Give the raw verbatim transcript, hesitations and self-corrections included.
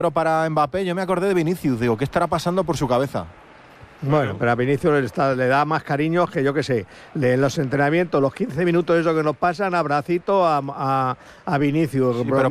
Pero para Mbappé yo me acordé de Vinicius, digo, ¿qué estará pasando por su cabeza? Bueno, pero a Vinicius le, está, le da más cariños que yo que sé. Le, en los entrenamientos, los quince minutos esos que nos pasan, abracito a, a, a Vinicius. Sí, pero